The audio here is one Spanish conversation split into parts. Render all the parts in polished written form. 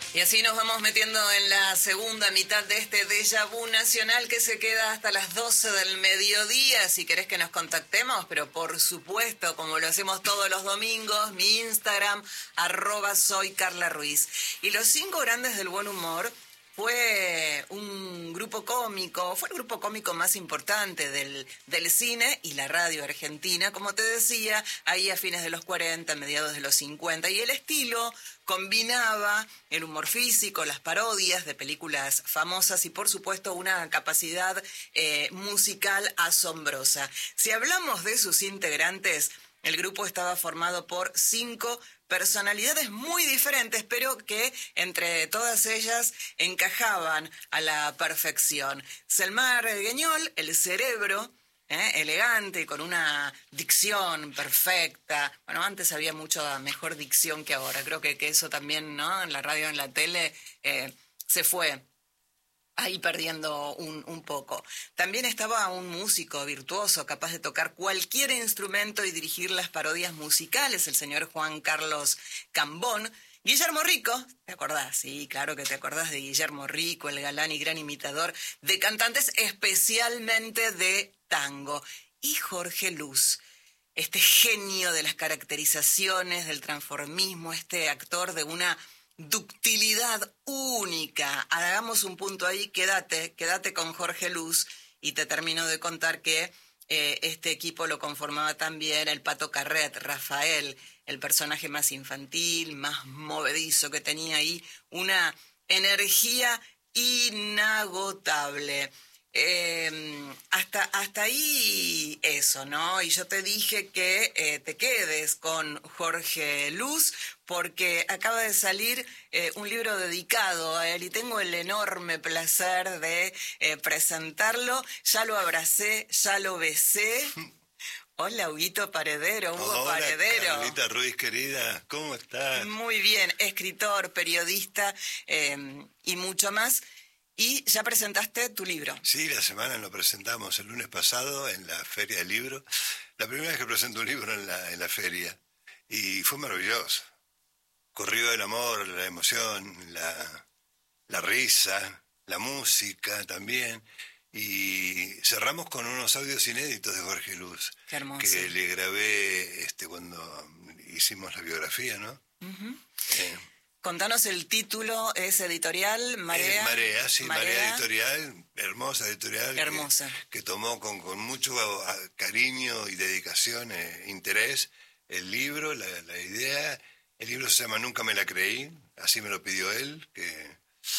Y así nos vamos metiendo en la segunda mitad de este déjà vu nacional que se queda hasta las 12 del mediodía. Si querés que nos contactemos, pero por supuesto, como lo hacemos todos los domingos, mi Instagram, @soycarlaruiz. Y los 5 grandes del buen humor fue un grupo cómico, fue el grupo cómico más importante del cine y la radio argentina, como te decía, ahí a fines de los 40, mediados de los 50, y el estilo combinaba el humor físico, las parodias de películas famosas y, por supuesto, una capacidad musical asombrosa. Si hablamos de sus integrantes, el grupo estaba formado por 5 personalidades muy diferentes, pero que entre todas ellas encajaban a la perfección. Selmar Gueñol, el cerebro, elegante, con una dicción perfecta. Bueno, antes había mucho mejor dicción que ahora. Creo que eso también, ¿no? En la radio, en la tele, se fue ahí perdiendo un poco. También estaba un músico virtuoso, capaz de tocar cualquier instrumento y dirigir las parodias musicales, el señor Juan Carlos Cambón. Guillermo Rico, ¿te acordás? Sí, claro que te acordás de Guillermo Rico, el galán y gran imitador de cantantes, especialmente de tango. Y Jorge Luz, este genio de las caracterizaciones, del transformismo, este actor de una ductilidad única. Hagamos un punto ahí, quédate con Jorge Luz y te termino de contar que este equipo lo conformaba también el Pato Carret, Rafael, el personaje más infantil, más movedizo, que tenía ahí una energía inagotable. Hasta ahí eso, ¿no? Y yo te dije que te quedes con Jorge Luz porque acaba de salir un libro dedicado a él y tengo el enorme placer de presentarlo. Ya lo abracé, ya lo besé. Hola, Huguito Paredero, Hugo Hola, Paredero. Carlita Ruiz, querida, ¿cómo estás? Muy bien, escritor, periodista y mucho más. Y ya presentaste tu libro. Sí, la semana lo presentamos el lunes pasado en la Feria del Libro. La primera vez que presento un libro en la feria. Y fue maravilloso. Corrió el amor, la emoción, la risa, la música también. Y cerramos con unos audios inéditos de Jorge Luz. Qué hermoso. Que le grabé cuando hicimos la biografía, ¿no? Uh-huh. Contanos el título, es editorial Marea. Marea, sí, Marea Editorial, hermosa editorial. Hermosa. Que tomó con mucho cariño y dedicación, interés, el libro, la idea. El libro se llama Nunca me la creí, así me lo pidió él, que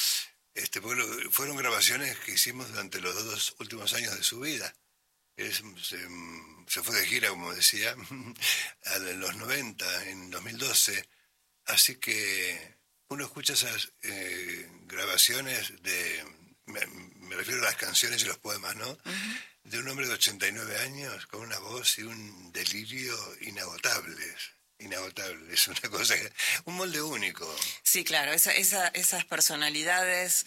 fueron grabaciones que hicimos durante los 2 últimos años de su vida. Se fue de gira, como decía, a los 90, en 2012. Así que uno escucha esas grabaciones me refiero a las canciones y los poemas, ¿no? Uh-huh. De un hombre de 89 años con una voz y un delirio inagotables. Inagotable, es una cosa, un molde único. Sí, claro, esas personalidades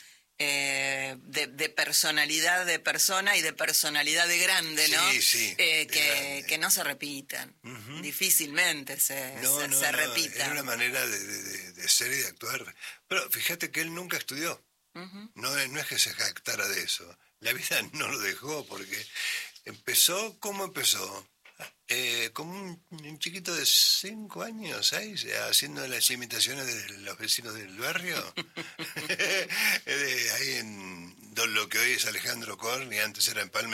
de personalidad de persona y de personalidad de grande, ¿no? Sí, sí. Que no se repitan, uh-huh. Difícilmente se repitan. Era una manera de ser y de actuar. Pero fíjate que él nunca estudió. Uh-huh. No es que se jactara de eso. La vida no lo dejó porque empezó, ¿cómo empezó? Como un chiquito de 5 años, 6, haciendo las imitaciones de los vecinos del barrio. Ahí en lo que hoy es Alejandro Korn y antes era en Palme